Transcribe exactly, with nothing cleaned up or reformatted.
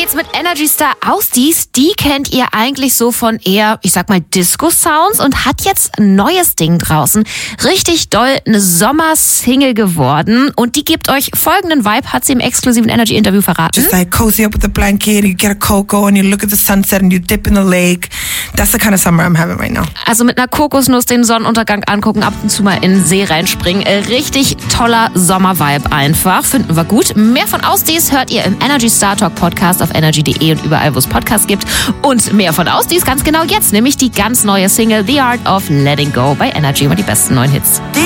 geht's mit Energy Star Ausdies. Die kennt ihr eigentlich so von eher, ich sag mal, Disco-Sounds und hat jetzt ein neues Ding draußen. Richtig doll eine Sommer-Single geworden. Und die gibt euch folgenden Vibe, hat sie im exklusiven Energy-Interview verraten. Just like cozy up with a blanket, you get a cocoa and you look at the sunset and you dip in the lake. That's the kind of summer I'm having right now. Also mit einer Kokosnuss den Sonnenuntergang angucken, ab und zu mal in den See reinspringen. Richtig toller Sommer-Vibe einfach. Finden wir gut. Mehr von Ausdies hört ihr im Energy Star Talk Podcast auf energy punkt de und überall, wo es Podcasts gibt. Und mehr von Ausdies ganz genau jetzt, nämlich die ganz neue Single The Art of Letting Go bei Energy und die besten neuen Hits.